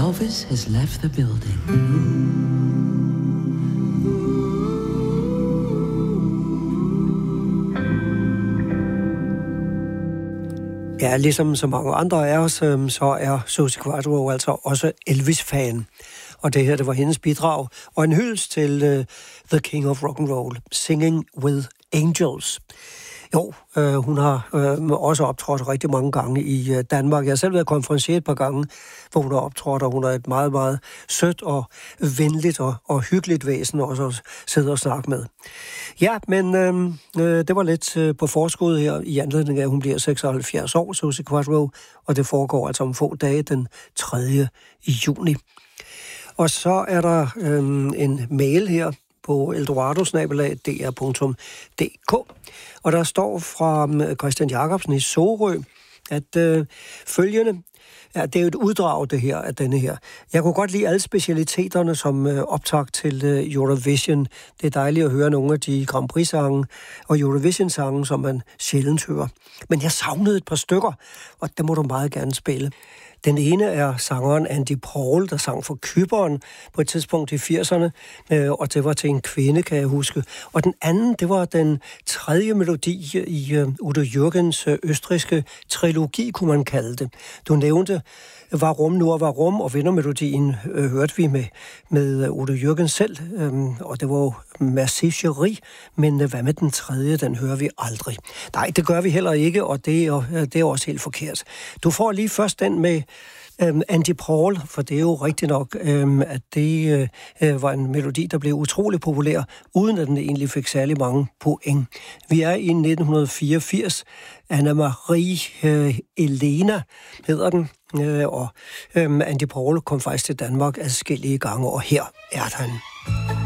Elvis has left the building. Ja, ligesom så mange andre af os, så er Suzi Quatro altså også Elvis-fan. Og det her, det var hendes bidrag. Og en hyldest til The King of Rock and Roll, Singing with Angels. Jo, hun har også optrådt rigtig mange gange i Danmark. Jeg har selv været konferencieret et par gange, hvor hun har optrådt, og hun er et meget, meget sødt og venligt og hyggeligt væsen også at sidde og snakke med. Ja, men det var lidt på forskud her i anledning af, at hun bliver 76 år, Suzi Quatro, og det foregår altså om få dage den 3. juni. Og så er der en mail her på eldorado@dr.dk, og der står fra Christian Jacobsen i Sorø, at følgende, ja, det er jo et uddrag det her af denne her. Jeg kunne godt lide alle specialiteterne som optakt til Eurovision. Det er dejligt at høre nogle af de Grand Prix-sange og Eurovision-sange, som man sjældent hører. Men jeg savnede et par stykker, og det må du meget gerne spille. Den ene er sangeren Andy Paul, der sang for Cypern på et tidspunkt i 80'erne, og det var til en kvinde, kan jeg huske. Og den anden, det var den tredje melodi i Udo Jürgens østrigske trilogi, kunne man kalde det. Du nævnte Warum nur Warum, og vindermelodien hørte vi med Udo Jürgens selv, og det var jo Merci Chérie, men hvad med den tredje, den hører vi aldrig. Nej, det gør vi heller ikke, og det er også helt forkert. Du får lige først den med Andy Paul, for det er jo rigtigt nok, at det var en melodi, der blev utrolig populær, uden at den egentlig fik særlig mange point. Vi er i 1984. Anna-Marie Elena hedder den, og Andy Paul kom faktisk til Danmark adskillige gange, og her er den.